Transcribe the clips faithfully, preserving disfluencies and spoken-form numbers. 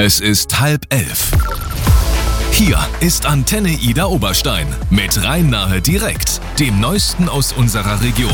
Es ist halb elf. Hier ist Antenne Ida Oberstein mit Rhein-Nahe direkt, dem Neuesten aus unserer Region.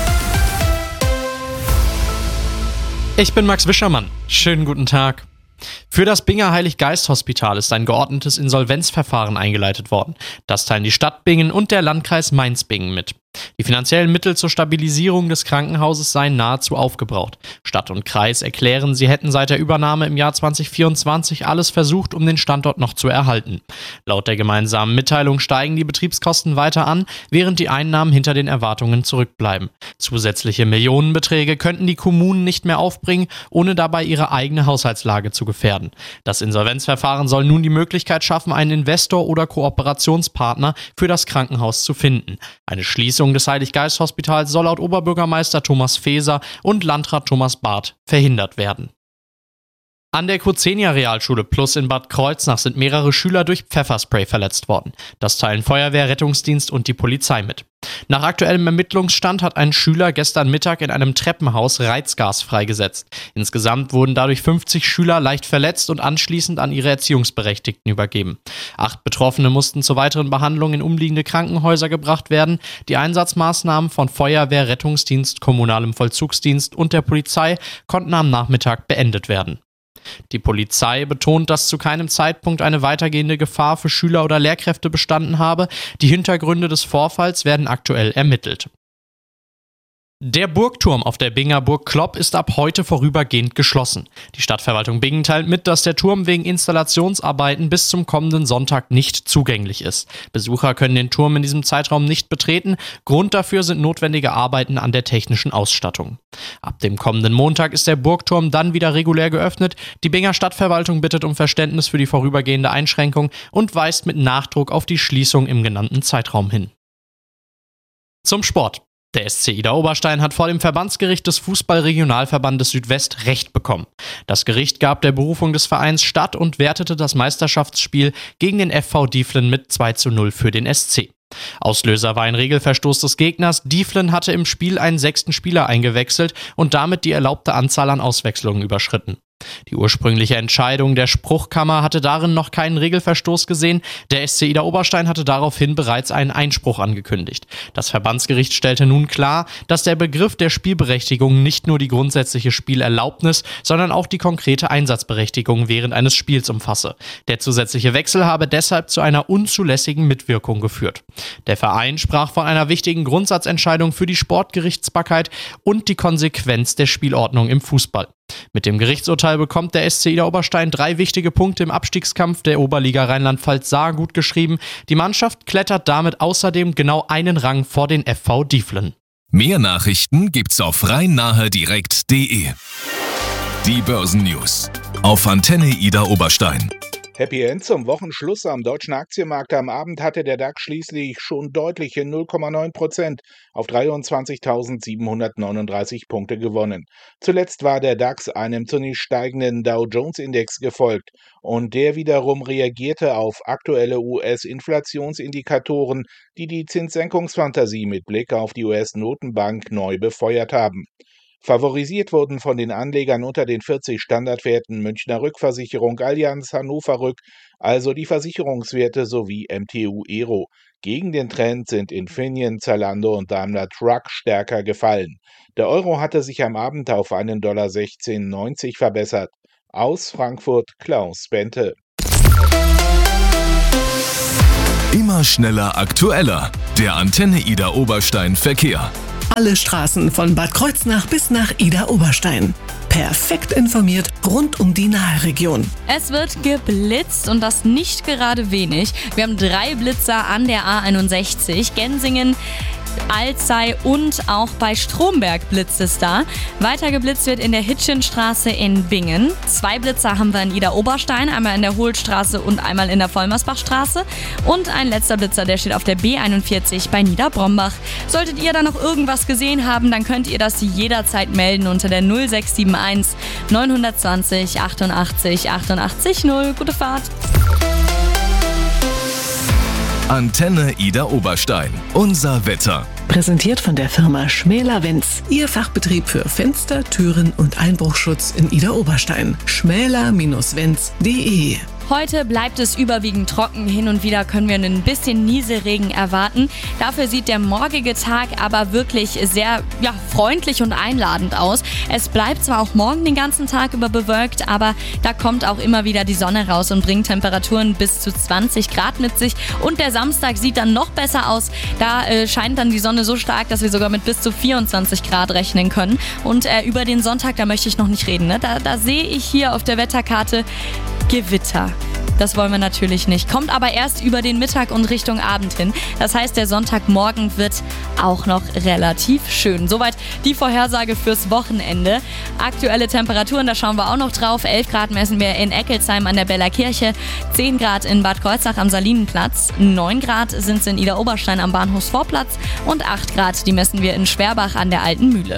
Ich bin Max Wischermann. Schönen guten Tag. Für das Binger Heilig-Geist-Hospital ist ein geordnetes Insolvenzverfahren eingeleitet worden. Das teilen die Stadt Bingen und der Landkreis Mainz-Bingen mit. Die finanziellen Mittel zur Stabilisierung des Krankenhauses seien nahezu aufgebraucht. Stadt und Kreis erklären, sie hätten seit der Übernahme im Jahr zwanzig vierundzwanzig alles versucht, um den Standort noch zu erhalten. Laut der gemeinsamen Mitteilung steigen die Betriebskosten weiter an, während die Einnahmen hinter den Erwartungen zurückbleiben. Zusätzliche Millionenbeträge könnten die Kommunen nicht mehr aufbringen, ohne dabei ihre eigene Haushaltslage zu gefährden. Das Insolvenzverfahren soll nun die Möglichkeit schaffen, einen Investor oder Kooperationspartner für das Krankenhaus zu finden. Eine Schließung des Heilig-Geist-Hospitals soll laut Oberbürgermeister Thomas Feser und Landrat Thomas Barth verhindert werden. An der Kurzenia Realschule Plus in Bad Kreuznach sind mehrere Schüler durch Pfefferspray verletzt worden. Das teilen Feuerwehr, Rettungsdienst und die Polizei mit. Nach aktuellem Ermittlungsstand hat ein Schüler gestern Mittag in einem Treppenhaus Reizgas freigesetzt. Insgesamt wurden dadurch fünfzig Schüler leicht verletzt und anschließend an ihre Erziehungsberechtigten übergeben. Acht Betroffene mussten zur weiteren Behandlung in umliegende Krankenhäuser gebracht werden. Die Einsatzmaßnahmen von Feuerwehr, Rettungsdienst, kommunalem Vollzugsdienst und der Polizei konnten am Nachmittag beendet werden. Die Polizei betont, dass zu keinem Zeitpunkt eine weitergehende Gefahr für Schüler oder Lehrkräfte bestanden habe. Die Hintergründe des Vorfalls werden aktuell ermittelt. Der Burgturm auf der Binger Burg Klopp ist ab heute vorübergehend geschlossen. Die Stadtverwaltung Bingen teilt mit, dass der Turm wegen Installationsarbeiten bis zum kommenden Sonntag nicht zugänglich ist. Besucher können den Turm in diesem Zeitraum nicht betreten. Grund dafür sind notwendige Arbeiten an der technischen Ausstattung. Ab dem kommenden Montag ist der Burgturm dann wieder regulär geöffnet. Die Binger Stadtverwaltung bittet um Verständnis für die vorübergehende Einschränkung und weist mit Nachdruck auf die Schließung im genannten Zeitraum hin. Zum Sport. Der S C Ida Oberstein hat vor dem Verbandsgericht des Fußball-Regionalverbandes Südwest Recht bekommen. Das Gericht gab der Berufung des Vereins statt und wertete das Meisterschaftsspiel gegen den F V Dieflen mit zwei zu null für den S C. Auslöser war ein Regelverstoß des Gegners. Dieflen hatte im Spiel einen sechsten Spieler eingewechselt und damit die erlaubte Anzahl an Auswechslungen überschritten. Die ursprüngliche Entscheidung der Spruchkammer hatte darin noch keinen Regelverstoß gesehen. Der S C Ida Oberstein hatte daraufhin bereits einen Einspruch angekündigt. Das Verbandsgericht stellte nun klar, dass der Begriff der Spielberechtigung nicht nur die grundsätzliche Spielerlaubnis, sondern auch die konkrete Einsatzberechtigung während eines Spiels umfasse. Der zusätzliche Wechsel habe deshalb zu einer unzulässigen Mitwirkung geführt. Der Verein sprach von einer wichtigen Grundsatzentscheidung für die Sportgerichtsbarkeit und die Konsequenz der Spielordnung im Fußball. Mit dem Gerichtsurteil bekommt der S C Ida Oberstein drei wichtige Punkte im Abstiegskampf der Oberliga Rheinland-Pfalz Saar gut geschrieben. Die Mannschaft klettert damit außerdem genau einen Rang vor den F V Dieflen. Mehr Nachrichten gibt's auf rhein-nahe direkt punkt de. Die Börsennews auf Antenne Ida Oberstein. Happy End zum Wochenschluss am deutschen Aktienmarkt. Am Abend hatte der DAX schließlich schon deutliche null Komma neun Prozent auf dreiundzwanzigtausendsiebenhundertneununddreißig Punkte gewonnen. Zuletzt war der DAX einem zunächst steigenden Dow-Jones-Index gefolgt und der wiederum reagierte auf aktuelle U S-Inflationsindikatoren, die die Zinssenkungsfantasie mit Blick auf die U S-Notenbank neu befeuert haben. Favorisiert wurden von den Anlegern unter den vierzig Standardwerten Münchner Rückversicherung, Allianz, Hannover Rück, also die Versicherungswerte sowie M T U Aero. Gegen den Trend sind Infineon, Zalando und Daimler Truck stärker gefallen. Der Euro hatte sich am Abend auf einen Dollar sechzehn neunzig verbessert. Aus Frankfurt Klaus Bente. Immer schneller, aktueller. Der Antenne Ida Oberstein Verkehr. Alle Straßen von Bad Kreuznach bis nach Ida Oberstein. Perfekt informiert rund um die Naheregion. Es wird geblitzt und das nicht gerade wenig. Wir haben drei Blitzer an der A einundsechzig, Gensingen, Alzey und auch bei Stromberg blitzt es da. Weiter geblitzt wird in der Hitchenstraße in Bingen. Zwei Blitzer haben wir in Ida Oberstein, einmal in der Hohlstraße und einmal in der Vollmersbachstraße. Und ein letzter Blitzer, der steht auf der B einundvierzig bei Niederbrombach. Solltet ihr da noch irgendwas gesehen haben, dann könnt ihr das jederzeit melden unter der null sechs sieben eins neun zwei null achtundachtzig achtundachtzig null. Gute Fahrt! Antenne Ida Oberstein. Unser Wetter. Präsentiert von der Firma Schmäler-Wenz. Ihr Fachbetrieb für Fenster, Türen und Einbruchschutz in Idar-Oberstein. schmäler Bindestrich wenz punkt de. Heute bleibt es überwiegend trocken. Hin und wieder können wir ein bisschen Nieselregen erwarten. Dafür sieht der morgige Tag aber wirklich sehr ja, freundlich und einladend aus. Es bleibt zwar auch morgen den ganzen Tag über bewölkt, aber da kommt auch immer wieder die Sonne raus und bringt Temperaturen bis zu zwanzig Grad mit sich. Und der Samstag sieht dann noch besser aus. Da äh, scheint dann die Sonne so stark, dass wir sogar mit bis zu vierundzwanzig Grad rechnen können. Und äh, über den Sonntag, da möchte ich noch nicht reden. Ne? Da, da sehe ich hier auf der Wetterkarte Gewitter. Das wollen wir natürlich nicht. Kommt aber erst über den Mittag und Richtung Abend hin. Das heißt, der Sonntagmorgen wird auch noch relativ schön. Soweit die Vorhersage fürs Wochenende. Aktuelle Temperaturen, da schauen wir auch noch drauf. elf Grad messen wir in Eckelsheim an der Beller Kirche, zehn Grad in Bad Kreuznach am Salinenplatz, neun Grad sind es in Idar-Oberstein am Bahnhofsvorplatz und acht Grad, die messen wir in Schwerbach an der Alten Mühle.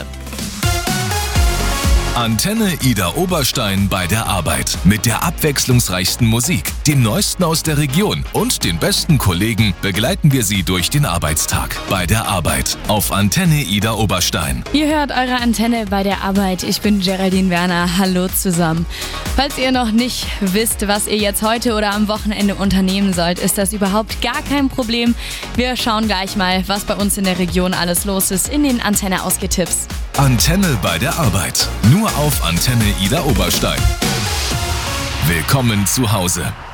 Antenne Idar-Oberstein bei der Arbeit. Mit der abwechslungsreichsten Musik, dem Neuesten aus der Region und den besten Kollegen begleiten wir Sie durch den Arbeitstag. Bei der Arbeit auf Antenne Idar-Oberstein. Ihr hört eure Antenne bei der Arbeit. Ich bin Geraldine Werner. Hallo zusammen. Falls ihr noch nicht wisst, was ihr jetzt heute oder am Wochenende unternehmen sollt, ist das überhaupt gar kein Problem. Wir schauen gleich mal, was bei uns in der Region alles los ist in den Antenne-Ausgetipps. Antenne bei der Arbeit. Nur auf Antenne Idar-Oberstein. Willkommen zu Hause.